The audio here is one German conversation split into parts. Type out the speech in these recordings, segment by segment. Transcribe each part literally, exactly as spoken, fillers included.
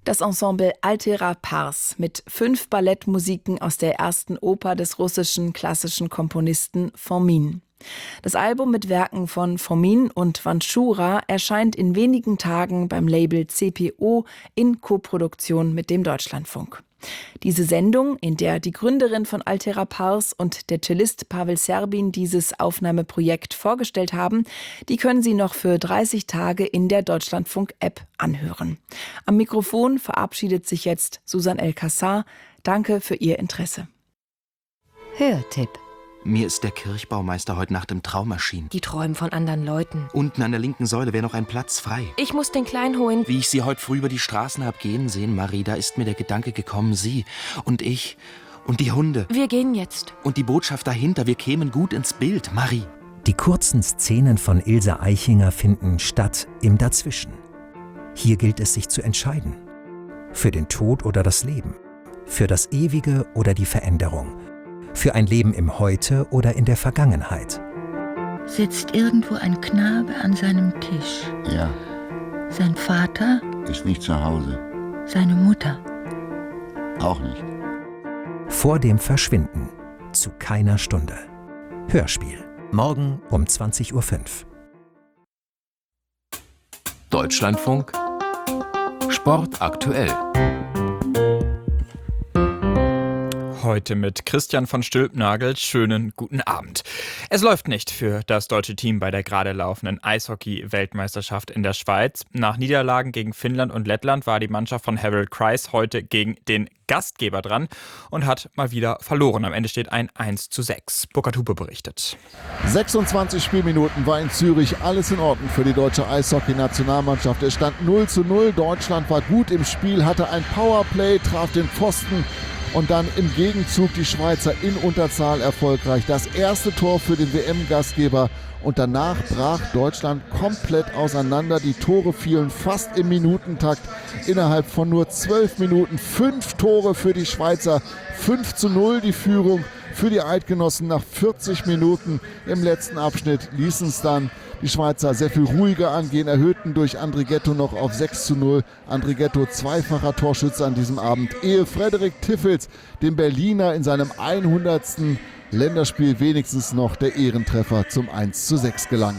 Das Ensemble Altera Pars mit fünf Ballettmusiken aus der ersten Oper des russischen klassischen Komponisten Fomin. Das Album mit Werken von Fomin und Vanchura erscheint in wenigen Tagen beim Label C P O in Koproduktion mit dem Deutschlandfunk. Diese Sendung, in der die Gründerin von Altera Pars und der Cellist Pavel Serbin dieses Aufnahmeprojekt vorgestellt haben, die können Sie noch für dreißig Tage in der Deutschlandfunk-App anhören. Am Mikrofon verabschiedet sich jetzt Susan El-Kassar. Danke für Ihr Interesse. Hörtipp. Mir ist der Kirchbaumeister heute Nacht im Traum erschienen. Die träumen von anderen Leuten. Unten an der linken Säule wäre noch ein Platz frei. Ich muss den Kleinen holen. Wie ich Sie heute früh über die Straßen hab gehen sehen, Marie, da ist mir der Gedanke gekommen, Sie und ich und die Hunde. Wir gehen jetzt. Und die Botschaft dahinter, wir kämen gut ins Bild, Marie. Die kurzen Szenen von Ilse Aichinger finden statt im Dazwischen. Hier gilt es, sich zu entscheiden. Für den Tod oder das Leben. Für das Ewige oder die Veränderung. Für ein Leben im Heute oder in der Vergangenheit. Sitzt irgendwo ein Knabe an seinem Tisch. Ja. Sein Vater? Ist nicht zu Hause. Seine Mutter? Auch nicht. Vor dem Verschwinden. Zu keiner Stunde. Hörspiel. Morgen um zwanzig Uhr fünf. Deutschlandfunk Sport aktuell. Heute mit Christian von Stülpnagel. Schönen guten Abend. Es läuft nicht für das deutsche Team bei der gerade laufenden Eishockey-Weltmeisterschaft in der Schweiz. Nach Niederlagen gegen Finnland und Lettland war die Mannschaft von Harold Kreis heute gegen den Gastgeber dran und hat mal wieder verloren. Am Ende steht ein eins zu sechs. Burkhard Hupe berichtet. sechsundzwanzig Spielminuten war in Zürich alles in Ordnung für die deutsche Eishockey-Nationalmannschaft. Es stand null zu null. Deutschland war gut im Spiel, hatte ein Powerplay, traf den Pfosten. Und dann im Gegenzug die Schweizer in Unterzahl erfolgreich. Das erste Tor für den W M-Gastgeber. Und danach brach Deutschland komplett auseinander. Die Tore fielen fast im Minutentakt. Innerhalb von nur zwölf Minuten fünf Tore für die Schweizer. fünf zu null die Führung für die Eidgenossen nach vierzig Minuten. Im letzten Abschnitt ließen es dann die Schweizer sehr viel ruhiger angehen, erhöhten durch Andrighetto noch auf sechs zu null. Andrighetto zweifacher Torschütze an diesem Abend, ehe Frederik Tiffels dem Berliner in seinem hundertsten Länderspiel wenigstens noch der Ehrentreffer zum eins zu sechs gelang.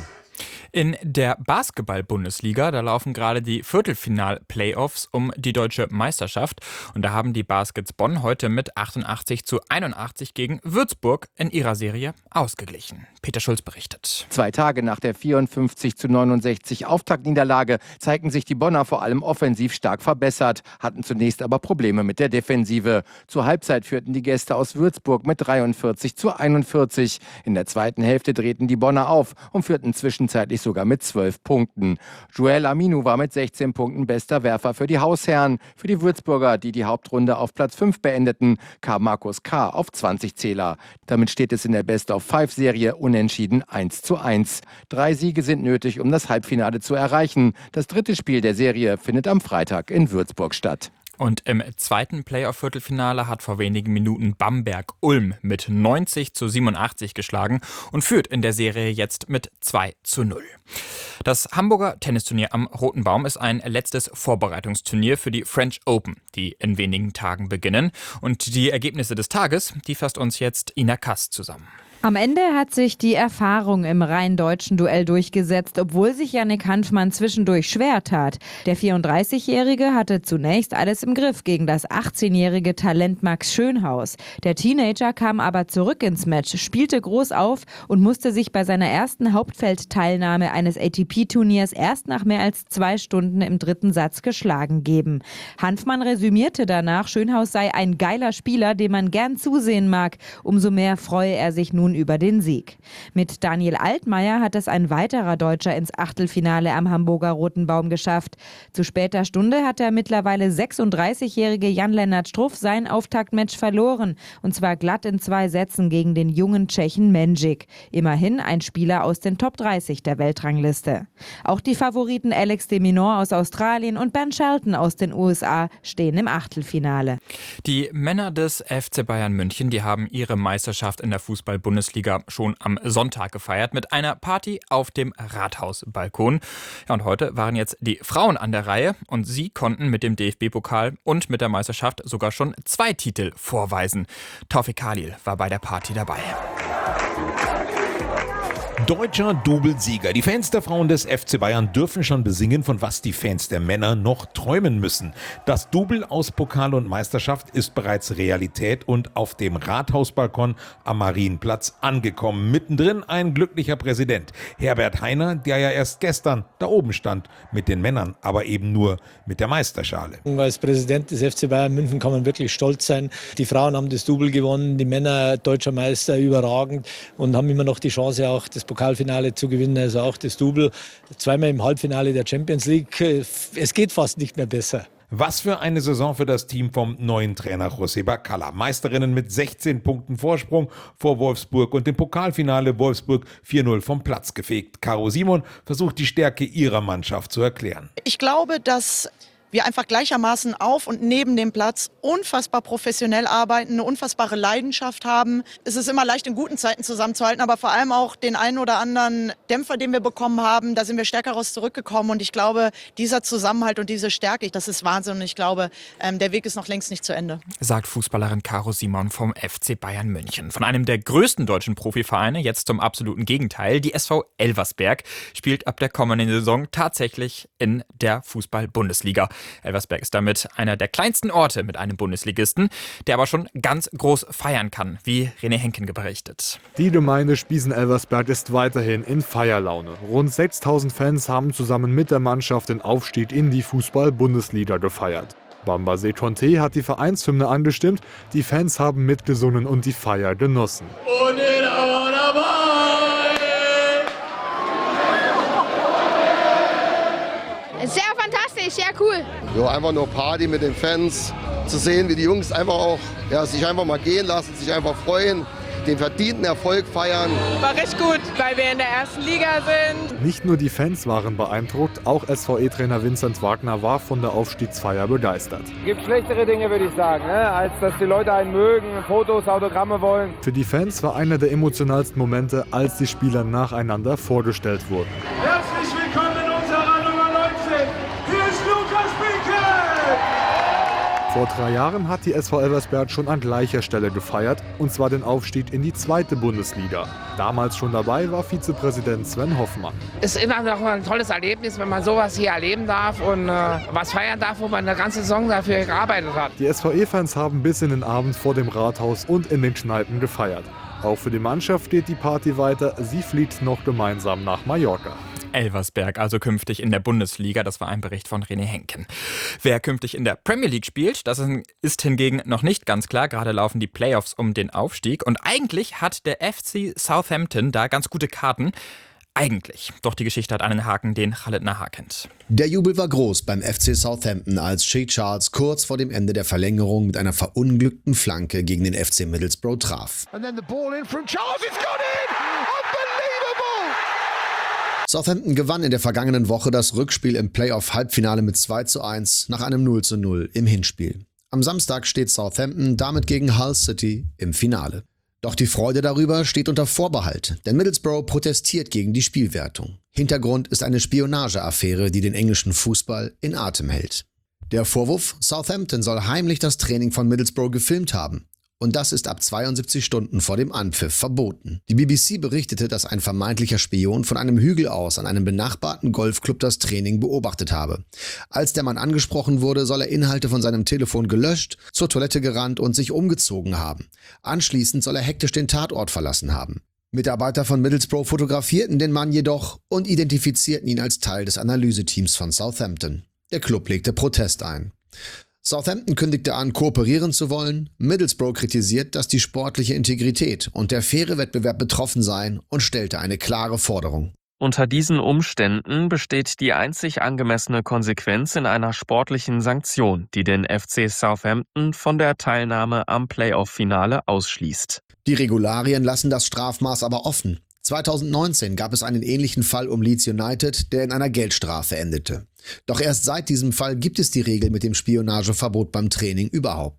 In der Basketball-Bundesliga, da laufen gerade die Viertelfinal-Playoffs um die deutsche Meisterschaft. Und da haben die Baskets Bonn heute mit achtundachtzig zu einundachtzig gegen Würzburg in ihrer Serie ausgeglichen. Peter Schulz berichtet. Zwei Tage nach der vierundfünfzig zu neunundsechzig Auftaktniederlage zeigten sich die Bonner vor allem offensiv stark verbessert, hatten zunächst aber Probleme mit der Defensive. Zur Halbzeit führten die Gäste aus Würzburg mit dreiundvierzig zu einundvierzig. In der zweiten Hälfte drehten die Bonner auf und führten zwischenzeitlich sogar mit zwölf Punkten. Joel Aminu war mit sechzehn Punkten bester Werfer für die Hausherren. Für die Würzburger, die die Hauptrunde auf Platz fünf beendeten, kam Markus K. auf zwanzig Zähler. Damit steht es in der Best-of-Five-Serie unentschieden eins zu eins. Drei Siege sind nötig, um das Halbfinale zu erreichen. Das dritte Spiel der Serie findet am Freitag in Würzburg statt. Und im zweiten Playoff-Viertelfinale hat vor wenigen Minuten Bamberg Ulm mit neunzig zu siebenundachtzig geschlagen und führt in der Serie jetzt mit zwei zu null. Das Hamburger Tennisturnier am Roten Baum ist ein letztes Vorbereitungsturnier für die French Open, die in wenigen Tagen beginnen. Und die Ergebnisse des Tages, die fasst uns jetzt Ina Kass zusammen. Am Ende hat sich die Erfahrung im rein deutschen Duell durchgesetzt, obwohl sich Yannick Hanfmann zwischendurch schwer tat. Der vierunddreißigjährige hatte zunächst alles im Griff gegen das achtzehnjährige Talent Max Schönhaus. Der Teenager kam aber zurück ins Match, spielte groß auf und musste sich bei seiner ersten Hauptfeldteilnahme eines A T P-Turniers erst nach mehr als zwei Stunden im dritten Satz geschlagen geben. Hanfmann resümierte danach, Schönhaus sei ein geiler Spieler, dem man gern zusehen mag. Umso mehr freue er sich nun über den Sieg. Mit Daniel Altmaier hat es ein weiterer Deutscher ins Achtelfinale am Hamburger Roten Baum geschafft. Zu später Stunde hat der mittlerweile sechsunddreißigjährige Jan-Lennart Struff sein Auftaktmatch verloren. Und zwar glatt in zwei Sätzen gegen den jungen Tschechen Mendžić. Immerhin ein Spieler aus den Top dreißig der Weltrangliste. Auch die Favoriten Alex de Minaur aus Australien und Ben Shelton aus den U S A stehen im Achtelfinale. Die Männer des F C Bayern München, die haben ihre Meisterschaft in der Fußball-Bundesliga Bundesliga schon am Sonntag gefeiert mit einer Party auf dem Rathausbalkon. Ja, und heute waren jetzt die Frauen an der Reihe und sie konnten mit dem D F B-Pokal und mit der Meisterschaft sogar schon zwei Titel vorweisen. Taufik Khalil war bei der Party dabei. Deutscher Doublesieger. Die Fans der Frauen des F C Bayern dürfen schon besingen, von was die Fans der Männer noch träumen müssen. Das Double aus Pokal und Meisterschaft ist bereits Realität und auf dem Rathausbalkon am Marienplatz angekommen. Mittendrin ein glücklicher Präsident, Herbert Hainer, der ja erst gestern da oben stand mit den Männern, aber eben nur mit der Meisterschale. Als Präsident des F C Bayern München kann man wirklich stolz sein. Die Frauen haben das Double gewonnen, die Männer deutscher Meister überragend und haben immer noch die Chance, auch das Pokalfinale zu gewinnen, also auch das Double. Zweimal im Halbfinale der Champions League. Es geht fast nicht mehr besser. Was für eine Saison für das Team vom neuen Trainer José Bacalla. Meisterinnen mit sechzehn Punkten Vorsprung vor Wolfsburg und im Pokalfinale Wolfsburg vier null vom Platz gefegt. Caro Simon versucht die Stärke ihrer Mannschaft zu erklären. Ich glaube, dass wir einfach gleichermaßen auf und neben dem Platz unfassbar professionell arbeiten, eine unfassbare Leidenschaft haben. Es ist immer leicht, in guten Zeiten zusammenzuhalten, aber vor allem auch den einen oder anderen Dämpfer, den wir bekommen haben, da sind wir stärker raus zurückgekommen. Und ich glaube, dieser Zusammenhalt und diese Stärke, das ist Wahnsinn. Und ich glaube, ähm, der Weg ist noch längst nicht zu Ende. Sagt Fußballerin Caro Simon vom F C Bayern München. Von einem der größten deutschen Profivereine, jetzt zum absoluten Gegenteil. Die S V Elversberg spielt ab der kommenden Saison tatsächlich in der Fußball-Bundesliga. Elversberg ist damit einer der kleinsten Orte mit einem Bundesligisten, der aber schon ganz groß feiern kann, wie René Henken berichtet. Die Gemeinde Spiesen-Elversberg ist weiterhin in Feierlaune. Rund sechstausend Fans haben zusammen mit der Mannschaft den Aufstieg in die Fußball-Bundesliga gefeiert. Bamba Conte hat die Vereinshymne angestimmt, die Fans haben mitgesungen und die Feier genossen. Und in Sehr fantastisch, sehr cool. Ja, einfach nur Party mit den Fans, zu sehen, wie die Jungs einfach auch ja, sich einfach mal gehen lassen, sich einfach freuen, den verdienten Erfolg feiern. War recht gut, weil wir in der ersten Liga sind. Nicht nur die Fans waren beeindruckt, auch S V E-Trainer Vincent Wagner war von der Aufstiegsfeier begeistert. Es gibt schlechtere Dinge, würde ich sagen, ne? Als dass die Leute einen mögen, Fotos, Autogramme wollen. Für die Fans war einer der emotionalsten Momente, als die Spieler nacheinander vorgestellt wurden. Herzlich willkommen in unserer Nummer neunzehn. Hier ist Lukas Bieke. Vor drei Jahren hat die S V Elversberg schon an gleicher Stelle gefeiert, und zwar den Aufstieg in die zweite Bundesliga. Damals schon dabei war Vizepräsident Sven Hoffmann. Es ist immer noch ein tolles Erlebnis, wenn man sowas hier erleben darf und äh, was feiern darf, wo man eine ganze Saison dafür gearbeitet hat. Die S V E-Fans haben bis in den Abend vor dem Rathaus und in den Kneipen gefeiert. Auch für die Mannschaft geht die Party weiter. Sie fliegt noch gemeinsam nach Mallorca. Elversberg also künftig in der Bundesliga, das war ein Bericht von René Henken. Wer künftig in der Premier League spielt, das ist hingegen noch nicht ganz klar. Gerade laufen die Playoffs um den Aufstieg und eigentlich hat der F C Southampton da ganz gute Karten. Eigentlich. Doch die Geschichte hat einen Haken, den Khaled Nahar kennt. Der Jubel war groß beim F C Southampton, als Shea Charles kurz vor dem Ende der Verlängerung mit einer verunglückten Flanke gegen den F C Middlesbrough traf. And then the ball in from Charles, it's gone in! Unbelievable! Southampton gewann in der vergangenen Woche das Rückspiel im Playoff-Halbfinale mit zwei zu eins nach einem null zu null im Hinspiel. Am Samstag steht Southampton damit gegen Hull City im Finale. Doch die Freude darüber steht unter Vorbehalt, denn Middlesbrough protestiert gegen die Spielwertung. Hintergrund ist eine Spionageaffäre, die den englischen Fußball in Atem hält. Der Vorwurf: Southampton soll heimlich das Training von Middlesbrough gefilmt haben. Und das ist ab zweiundsiebzig Stunden vor dem Anpfiff verboten. Die B B C berichtete, dass ein vermeintlicher Spion von einem Hügel aus an einem benachbarten Golfclub das Training beobachtet habe. Als der Mann angesprochen wurde, soll er Inhalte von seinem Telefon gelöscht, zur Toilette gerannt und sich umgezogen haben. Anschließend soll er hektisch den Tatort verlassen haben. Mitarbeiter von Middlesbrough fotografierten den Mann jedoch und identifizierten ihn als Teil des Analyseteams von Southampton. Der Klub legte Protest ein. Southampton kündigte an, kooperieren zu wollen. Middlesbrough kritisiert, dass die sportliche Integrität und der faire Wettbewerb betroffen seien und stellte eine klare Forderung. Unter diesen Umständen besteht die einzig angemessene Konsequenz in einer sportlichen Sanktion, die den F C Southampton von der Teilnahme am Playoff-Finale ausschließt. Die Regularien lassen das Strafmaß aber offen. zweitausendneunzehn gab es einen ähnlichen Fall um Leeds United, der in einer Geldstrafe endete. Doch erst seit diesem Fall gibt es die Regel mit dem Spionageverbot beim Training überhaupt.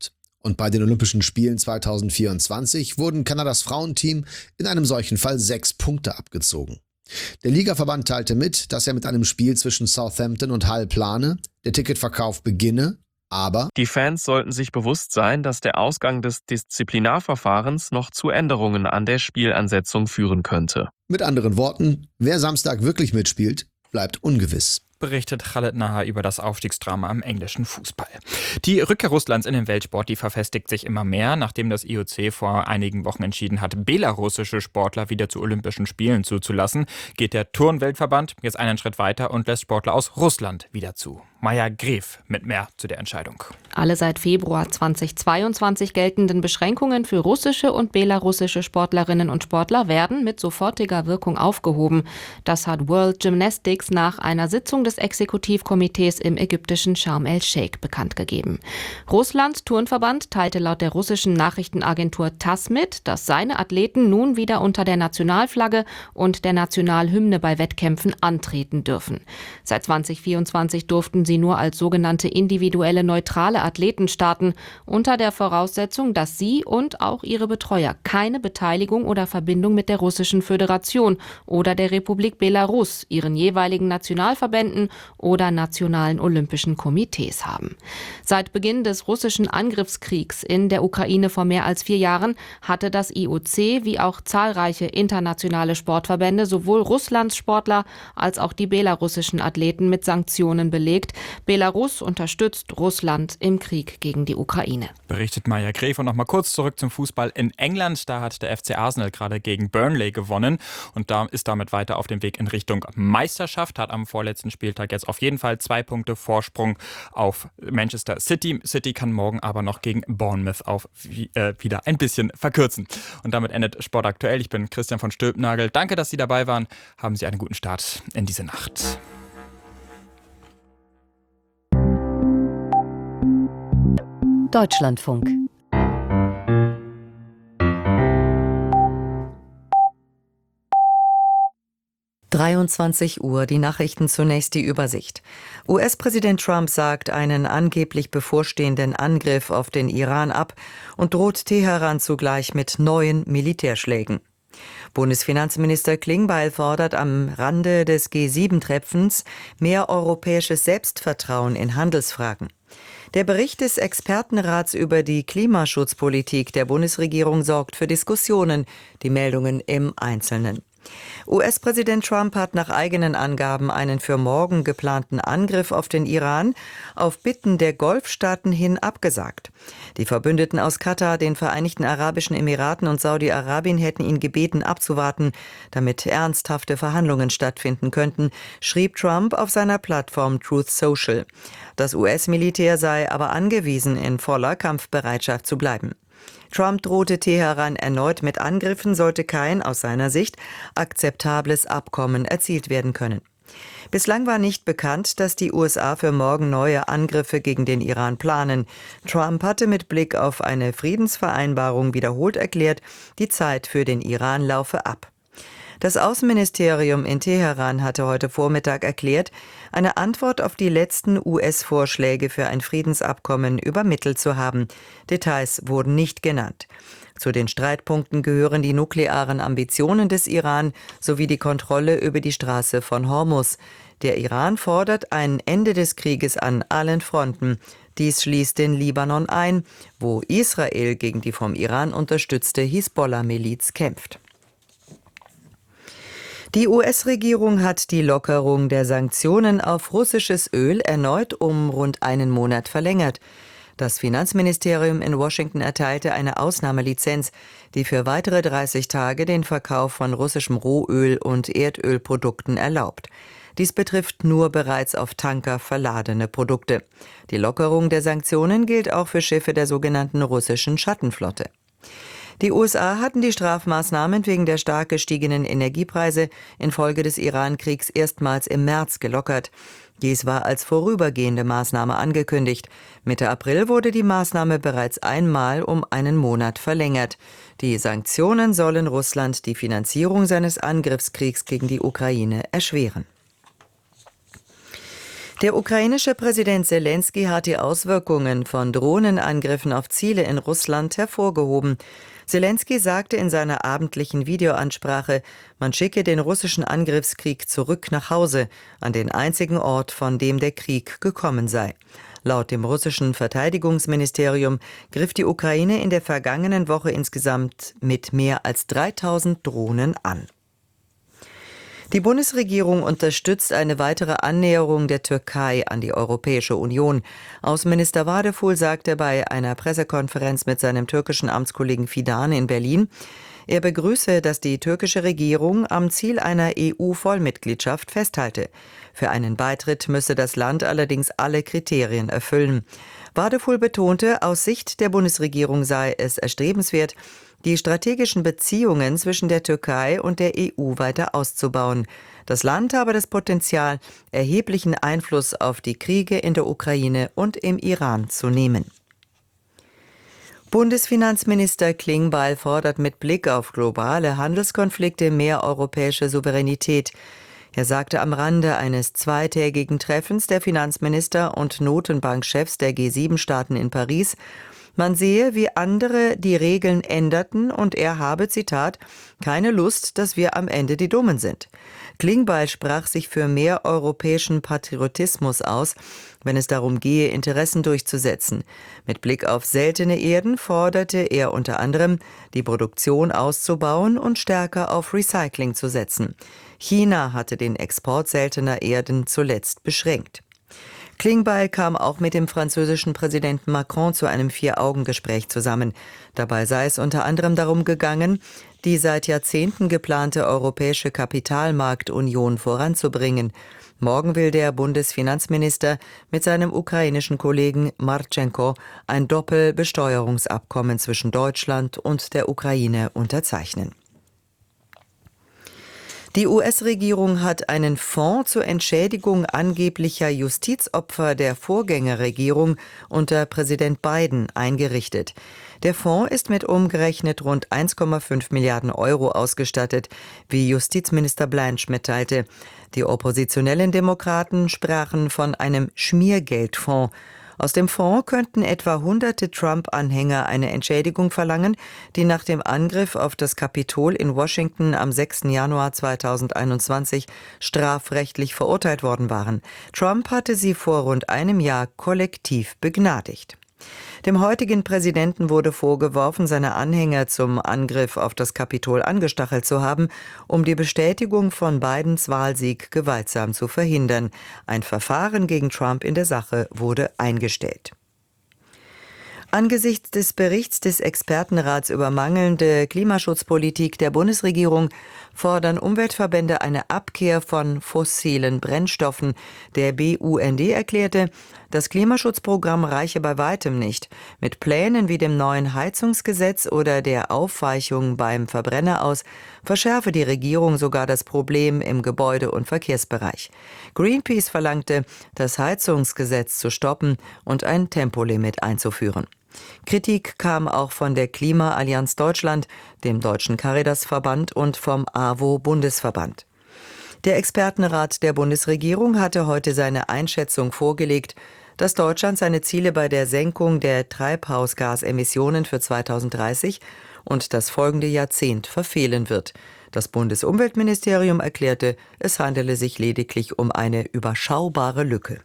Und bei den Olympischen Spielen zweitausendvierundzwanzig wurden Kanadas Frauenteam in einem solchen Fall sechs Punkte abgezogen. Der Ligaverband teilte mit, dass er mit einem Spiel zwischen Southampton und Hull plane, der Ticketverkauf beginne, aber die Fans sollten sich bewusst sein, dass der Ausgang des Disziplinarverfahrens noch zu Änderungen an der Spielansetzung führen könnte. Mit anderen Worten, wer Samstag wirklich mitspielt, bleibt ungewiss. Berichtet Khaled Nahar über das Aufstiegsdrama im englischen Fußball. Die Rückkehr Russlands in den Weltsport, die verfestigt sich immer mehr, nachdem das I O C vor einigen Wochen entschieden hat, belarussische Sportler wieder zu Olympischen Spielen zuzulassen, geht der Turnweltverband jetzt einen Schritt weiter und lässt Sportler aus Russland wieder zu. Maja Gref mit mehr zu der Entscheidung. Alle seit Februar zweitausendzweiundzwanzig geltenden Beschränkungen für russische und belarussische Sportlerinnen und Sportler werden mit sofortiger Wirkung aufgehoben. Das hat World Gymnastics nach einer Sitzung des Exekutivkomitees im ägyptischen Sharm el-Sheikh bekannt gegeben. Russlands Turnverband teilte laut der russischen Nachrichtenagentur TASS mit, dass seine Athleten nun wieder unter der Nationalflagge und der Nationalhymne bei Wettkämpfen antreten dürfen. Seit zweitausendvierundzwanzig durften sie nur als sogenannte individuelle neutrale Athleten starten, unter der Voraussetzung, dass sie und auch ihre Betreuer keine Beteiligung oder Verbindung mit der Russischen Föderation oder der Republik Belarus, ihren jeweiligen Nationalverbänden oder nationalen Olympischen Komitees haben. Seit Beginn des russischen Angriffskriegs in der Ukraine vor mehr als vier Jahren hatte das I O C wie auch zahlreiche internationale Sportverbände sowohl Russlands Sportler als auch die belarussischen Athleten mit Sanktionen belegt. Belarus unterstützt Russland im Krieg gegen die Ukraine. Berichtet Maja Gref. Und noch mal kurz zurück zum Fußball in England. Da hat der F C Arsenal gerade gegen Burnley gewonnen und da ist damit weiter auf dem Weg in Richtung Meisterschaft. Hat am vorletzten Spieltag jetzt auf jeden Fall zwei Punkte Vorsprung auf Manchester City. City kann morgen aber noch gegen Bournemouth auf, äh, wieder ein bisschen verkürzen. Und damit endet Sport aktuell. Ich bin Christian von Stülpnagel. Danke, dass Sie dabei waren. Haben Sie einen guten Start in diese Nacht. Deutschlandfunk. dreiundzwanzig Uhr, die Nachrichten, zunächst die Übersicht. U S-Präsident Trump sagt einen angeblich bevorstehenden Angriff auf den Iran ab und droht Teheran zugleich mit neuen Militärschlägen. Bundesfinanzminister Klingbeil fordert am Rande des G sieben Treffens mehr europäisches Selbstvertrauen in Handelsfragen. Der Bericht des Expertenrats über die Klimaschutzpolitik der Bundesregierung sorgt für Diskussionen, die Meldungen im Einzelnen. U S-Präsident Trump hat nach eigenen Angaben einen für morgen geplanten Angriff auf den Iran auf Bitten der Golfstaaten hin abgesagt. Die Verbündeten aus Katar, den Vereinigten Arabischen Emiraten und Saudi-Arabien hätten ihn gebeten, abzuwarten, damit ernsthafte Verhandlungen stattfinden könnten, schrieb Trump auf seiner Plattform Truth Social. Das U S-Militär sei aber angewiesen, in voller Kampfbereitschaft zu bleiben. Trump drohte Teheran erneut mit Angriffen, sollte kein, aus seiner Sicht, akzeptables Abkommen erzielt werden können. Bislang war nicht bekannt, dass die U S A für morgen neue Angriffe gegen den Iran planen. Trump hatte mit Blick auf eine Friedensvereinbarung wiederholt erklärt, die Zeit für den Iran laufe ab. Das Außenministerium in Teheran hatte heute Vormittag erklärt, eine Antwort auf die letzten U S-Vorschläge für ein Friedensabkommen übermittelt zu haben. Details wurden nicht genannt. Zu den Streitpunkten gehören die nuklearen Ambitionen des Iran sowie die Kontrolle über die Straße von Hormuz. Der Iran fordert ein Ende des Krieges an allen Fronten. Dies schließt den Libanon ein, wo Israel gegen die vom Iran unterstützte Hisbollah-Miliz kämpft. Die U S-Regierung hat die Lockerung der Sanktionen auf russisches Öl erneut um rund einen Monat verlängert. Das Finanzministerium in Washington erteilte eine Ausnahmelizenz, die für weitere dreißig Tage den Verkauf von russischem Rohöl und Erdölprodukten erlaubt. Dies betrifft nur bereits auf Tanker verladene Produkte. Die Lockerung der Sanktionen gilt auch für Schiffe der sogenannten russischen Schattenflotte. Die U S A hatten die Strafmaßnahmen wegen der stark gestiegenen Energiepreise infolge des Iran-Kriegs erstmals im März gelockert. Dies war als vorübergehende Maßnahme angekündigt. Mitte April wurde die Maßnahme bereits einmal um einen Monat verlängert. Die Sanktionen sollen Russland die Finanzierung seines Angriffskriegs gegen die Ukraine erschweren. Der ukrainische Präsident Selenskyj hat die Auswirkungen von Drohnenangriffen auf Ziele in Russland hervorgehoben. Selenskyj sagte in seiner abendlichen Videoansprache, man schicke den russischen Angriffskrieg zurück nach Hause, an den einzigen Ort, von dem der Krieg gekommen sei. Laut dem russischen Verteidigungsministerium griff die Ukraine in der vergangenen Woche insgesamt mit mehr als dreitausend Drohnen an. Die Bundesregierung unterstützt eine weitere Annäherung der Türkei an die Europäische Union. Außenminister Vadeful sagte bei einer Pressekonferenz mit seinem türkischen Amtskollegen Fidan in Berlin, er begrüße, dass die türkische Regierung am Ziel einer E U-Vollmitgliedschaft festhalte. Für einen Beitritt müsse das Land allerdings alle Kriterien erfüllen. Vadeful betonte, aus Sicht der Bundesregierung sei es erstrebenswert, die strategischen Beziehungen zwischen der Türkei und der E U weiter auszubauen. Das Land habe das Potenzial, erheblichen Einfluss auf die Kriege in der Ukraine und im Iran zu nehmen. Bundesfinanzminister Klingbeil fordert mit Blick auf globale Handelskonflikte mehr europäische Souveränität. Er sagte am Rande eines zweitägigen Treffens der Finanzminister und Notenbankchefs der G sieben Staaten in Paris, man sehe, wie andere die Regeln änderten und er habe, Zitat, keine Lust, dass wir am Ende die Dummen sind. Klingbeil sprach sich für mehr europäischen Patriotismus aus, wenn es darum gehe, Interessen durchzusetzen. Mit Blick auf seltene Erden forderte er unter anderem, die Produktion auszubauen und stärker auf Recycling zu setzen. China hatte den Export seltener Erden zuletzt beschränkt. Klingbeil kam auch mit dem französischen Präsidenten Macron zu einem Vier-Augen-Gespräch zusammen. Dabei sei es unter anderem darum gegangen, die seit Jahrzehnten geplante europäische Kapitalmarktunion voranzubringen. Morgen will der Bundesfinanzminister mit seinem ukrainischen Kollegen Marchenko ein Doppelbesteuerungsabkommen zwischen Deutschland und der Ukraine unterzeichnen. Die U S-Regierung hat einen Fonds zur Entschädigung angeblicher Justizopfer der Vorgängerregierung unter Präsident Biden eingerichtet. Der Fonds ist mit umgerechnet rund eins Komma fünf Milliarden Euro ausgestattet, wie Justizminister Blanche mitteilte. Die oppositionellen Demokraten sprachen von einem Schmiergeldfonds. Aus dem Fonds könnten etwa hunderte Trump-Anhänger eine Entschädigung verlangen, die nach dem Angriff auf das Kapitol in Washington am sechsten Januar zweitausendeinundzwanzig strafrechtlich verurteilt worden waren. Trump hatte sie vor rund einem Jahr kollektiv begnadigt. Dem heutigen Präsidenten wurde vorgeworfen, seine Anhänger zum Angriff auf das Kapitol angestachelt zu haben, um die Bestätigung von Bidens Wahlsieg gewaltsam zu verhindern. Ein Verfahren gegen Trump in der Sache wurde eingestellt. Angesichts des Berichts des Expertenrats über mangelnde Klimaschutzpolitik der Bundesregierung fordern Umweltverbände eine Abkehr von fossilen Brennstoffen. Der B U N D erklärte, das Klimaschutzprogramm reiche bei weitem nicht. Mit Plänen wie dem neuen Heizungsgesetz oder der Aufweichung beim Verbrenner aus verschärfe die Regierung sogar das Problem im Gebäude- und Verkehrsbereich. Greenpeace verlangte, das Heizungsgesetz zu stoppen und ein Tempolimit einzuführen. Kritik kam auch von der Klimaallianz Deutschland, dem Deutschen Caritas-Verband und vom A W O-Bundesverband. Der Expertenrat der Bundesregierung hatte heute seine Einschätzung vorgelegt, dass Deutschland seine Ziele bei der Senkung der Treibhausgasemissionen für zweitausenddreißig und das folgende Jahrzehnt verfehlen wird. Das Bundesumweltministerium erklärte, es handele sich lediglich um eine überschaubare Lücke.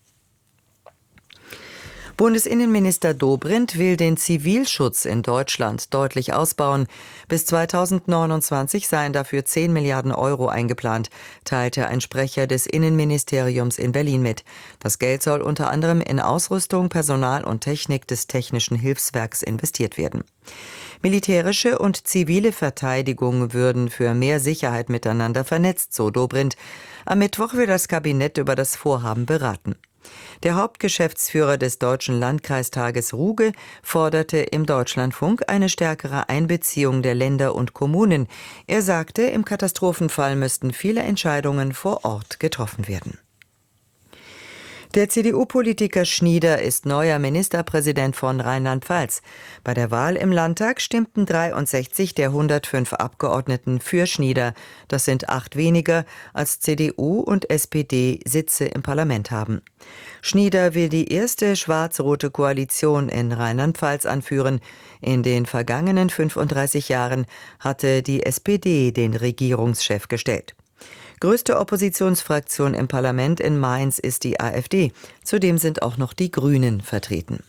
Bundesinnenminister Dobrindt will den Zivilschutz in Deutschland deutlich ausbauen. Bis zweitausendneunundzwanzig seien dafür zehn Milliarden Euro eingeplant, teilte ein Sprecher des Innenministeriums in Berlin mit. Das Geld soll unter anderem in Ausrüstung, Personal und Technik des Technischen Hilfswerks investiert werden. Militärische und zivile Verteidigung würden für mehr Sicherheit miteinander vernetzt, so Dobrindt. Am Mittwoch will das Kabinett über das Vorhaben beraten. Der Hauptgeschäftsführer des Deutschen Landkreistages Ruge forderte im Deutschlandfunk eine stärkere Einbeziehung der Länder und Kommunen. Er sagte, im Katastrophenfall müssten viele Entscheidungen vor Ort getroffen werden. Der C D U-Politiker Schnieder ist neuer Ministerpräsident von Rheinland-Pfalz. Bei der Wahl im Landtag stimmten dreiundsechzig der hundertfünf Abgeordneten für Schnieder. Das sind acht weniger, als C D U und S P D Sitze im Parlament haben. Schnieder will die erste schwarz-rote Koalition in Rheinland-Pfalz anführen. In den vergangenen fünfunddreißig Jahren hatte die S P D den Regierungschef gestellt. Größte Oppositionsfraktion im Parlament in Mainz ist die AfD. Zudem sind auch noch die Grünen vertreten.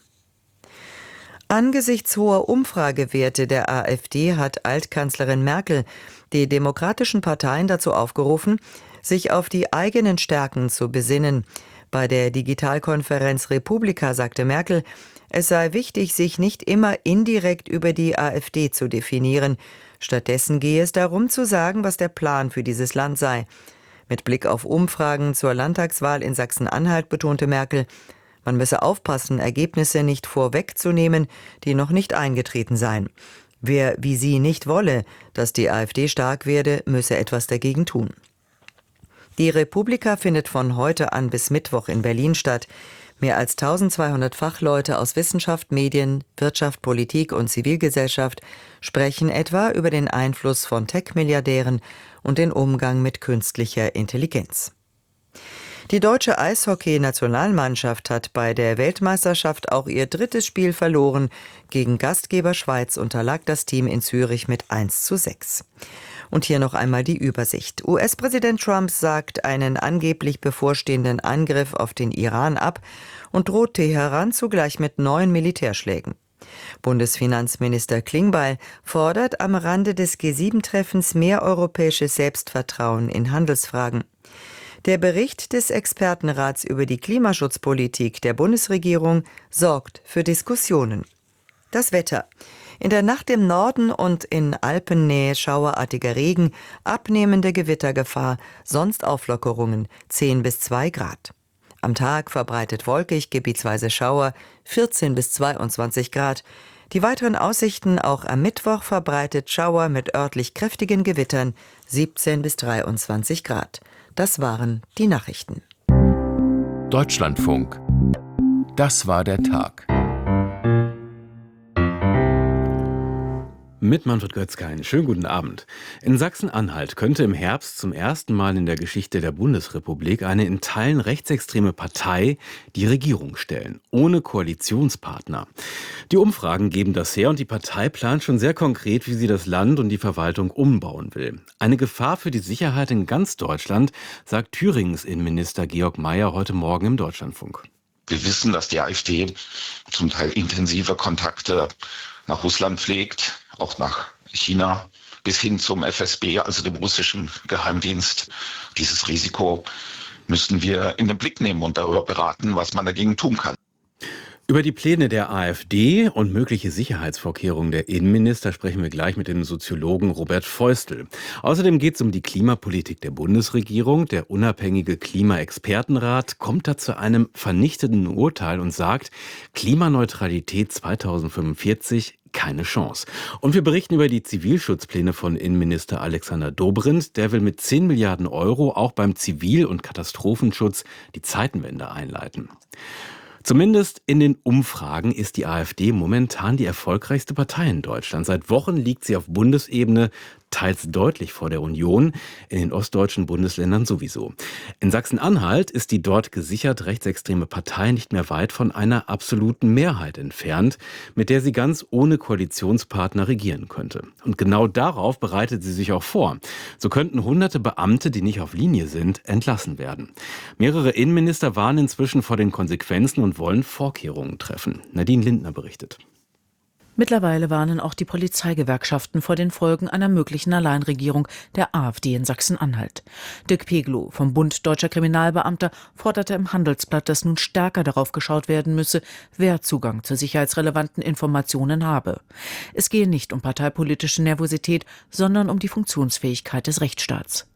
Angesichts hoher Umfragewerte der AfD hat Altkanzlerin Merkel die demokratischen Parteien dazu aufgerufen, sich auf die eigenen Stärken zu besinnen. Bei der Digitalkonferenz Republika sagte Merkel, es sei wichtig, sich nicht immer indirekt über die AfD zu definieren. Stattdessen gehe es darum zu sagen, was der Plan für dieses Land sei. Mit Blick auf Umfragen zur Landtagswahl in Sachsen-Anhalt betonte Merkel, man müsse aufpassen, Ergebnisse nicht vorwegzunehmen, die noch nicht eingetreten seien. Wer wie sie nicht wolle, dass die AfD stark werde, müsse etwas dagegen tun. Die Republika findet von heute an bis Mittwoch in Berlin statt. Mehr als eintausendzweihundert Fachleute aus Wissenschaft, Medien, Wirtschaft, Politik und Zivilgesellschaft sprechen etwa über den Einfluss von Tech-Milliardären und den Umgang mit künstlicher Intelligenz. Die deutsche Eishockey-Nationalmannschaft hat bei der Weltmeisterschaft auch ihr drittes Spiel verloren. Gegen Gastgeber Schweiz unterlag das Team in Zürich mit eins zu sechs. Und hier noch einmal die Übersicht. U S-Präsident Trump sagt einen angeblich bevorstehenden Angriff auf den Iran ab und droht Teheran zugleich mit neuen Militärschlägen. Bundesfinanzminister Klingbeil fordert am Rande des G sieben Treffens mehr europäisches Selbstvertrauen in Handelsfragen. Der Bericht des Expertenrats über die Klimaschutzpolitik der Bundesregierung sorgt für Diskussionen. Das Wetter. In der Nacht im Norden und in Alpennähe schauerartiger Regen, abnehmende Gewittergefahr, sonst Auflockerungen, zehn bis zwei Grad. Am Tag verbreitet wolkig, gebietsweise Schauer, vierzehn bis zweiundzwanzig Grad. Die weiteren Aussichten auch am Mittwoch verbreitet Schauer mit örtlich kräftigen Gewittern, siebzehn bis dreiundzwanzig Grad. Das waren die Nachrichten. Deutschlandfunk. Das war der Tag. Mit Manfred Götzke einen schönen guten Abend. In Sachsen-Anhalt könnte im Herbst zum ersten Mal in der Geschichte der Bundesrepublik eine in Teilen rechtsextreme Partei die Regierung stellen, ohne Koalitionspartner. Die Umfragen geben das her und die Partei plant schon sehr konkret, wie sie das Land und die Verwaltung umbauen will. Eine Gefahr für die Sicherheit in ganz Deutschland, sagt Thüringens Innenminister Georg Mayer heute Morgen im Deutschlandfunk. Wir wissen, dass die AfD zum Teil intensive Kontakte nach Russland pflegt, auch nach China, bis hin zum F S B, also dem russischen Geheimdienst. Dieses Risiko müssen wir in den Blick nehmen und darüber beraten, was man dagegen tun kann. Über die Pläne der AfD und mögliche Sicherheitsvorkehrungen der Innenminister sprechen wir gleich mit dem Soziologen Robert Feustel. Außerdem geht es um die Klimapolitik der Bundesregierung. Der unabhängige Klimaexpertenrat kommt da zu einem vernichtenden Urteil und sagt, Klimaneutralität zweitausendfünfundvierzig keine Chance. Und wir berichten über die Zivilschutzpläne von Innenminister Alexander Dobrindt. Der will mit zehn Milliarden Euro auch beim Zivil- und Katastrophenschutz die Zeitenwende einleiten. Zumindest in den Umfragen ist die AfD momentan die erfolgreichste Partei in Deutschland. Seit Wochen liegt sie auf Bundesebene teils deutlich vor der Union, in den ostdeutschen Bundesländern sowieso. In Sachsen-Anhalt ist die dort gesichert rechtsextreme Partei nicht mehr weit von einer absoluten Mehrheit entfernt, mit der sie ganz ohne Koalitionspartner regieren könnte. Und genau darauf bereitet sie sich auch vor. So könnten hunderte Beamte, die nicht auf Linie sind, entlassen werden. Mehrere Innenminister warnen inzwischen vor den Konsequenzen und wollen Vorkehrungen treffen. Nadine Lindner berichtet. Mittlerweile warnen auch die Polizeigewerkschaften vor den Folgen einer möglichen Alleinregierung der AfD in Sachsen-Anhalt. Dirk Peglow vom Bund Deutscher Kriminalbeamter forderte im Handelsblatt, dass nun stärker darauf geschaut werden müsse, wer Zugang zu sicherheitsrelevanten Informationen habe. Es gehe nicht um parteipolitische Nervosität, sondern um die Funktionsfähigkeit des Rechtsstaats.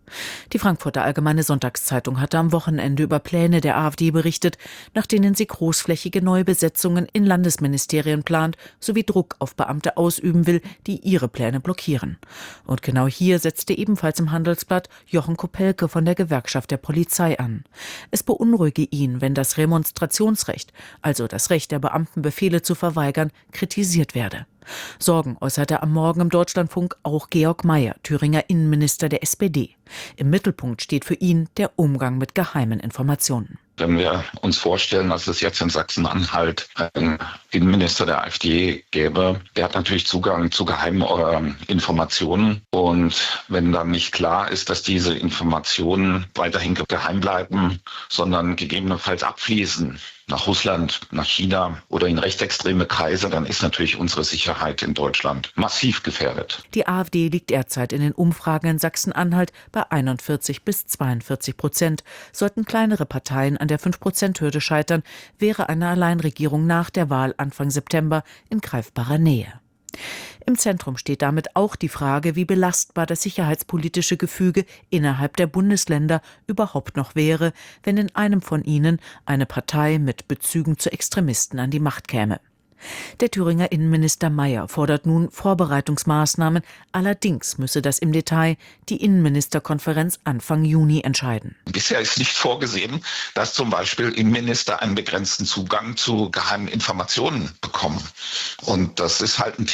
Die Frankfurter Allgemeine Sonntagszeitung hatte am Wochenende über Pläne der AfD berichtet, nach denen sie großflächige Neubesetzungen in Landesministerien plant, sowie Druck auf Beamte ausüben will, die ihre Pläne blockieren. Und genau hier setzte ebenfalls im Handelsblatt Jochen Kopelke von der Gewerkschaft der Polizei an. Es beunruhige ihn, wenn das Remonstrationsrecht, also das Recht der Beamten, Befehle zu verweigern, kritisiert werde. Sorgen äußerte am Morgen im Deutschlandfunk auch Georg Mayer, Thüringer Innenminister der S P D. Im Mittelpunkt steht für ihn der Umgang mit geheimen Informationen. Wenn wir uns vorstellen, dass es jetzt in Sachsen-Anhalt einen Innenminister der AfD gäbe, der hat natürlich Zugang zu geheimen äh, Informationen. Und wenn dann nicht klar ist, dass diese Informationen weiterhin geheim bleiben, sondern gegebenenfalls abfließen nach Russland, nach China oder in rechtsextreme Kreise, dann ist natürlich unsere Sicherheit in Deutschland massiv gefährdet. Die AfD liegt derzeit in den Umfragen in Sachsen-Anhalt bei einundvierzig bis zweiundvierzig Prozent. Sollten kleinere Parteien an der fünf Prozent Hürde scheitern, wäre eine Alleinregierung nach der Wahl Anfang September in greifbarer Nähe. Im Zentrum steht damit auch die Frage, wie belastbar das sicherheitspolitische Gefüge innerhalb der Bundesländer überhaupt noch wäre, wenn in einem von ihnen eine Partei mit Bezügen zu Extremisten an die Macht käme. Der Thüringer Innenminister Mayer fordert nun Vorbereitungsmaßnahmen, allerdings müsse das im Detail die Innenministerkonferenz Anfang Juni entscheiden. Bisher ist nicht vorgesehen, dass zum Beispiel Innenminister einen begrenzten Zugang zu geheimen Informationen bekommen. Und das ist halt ein Thema,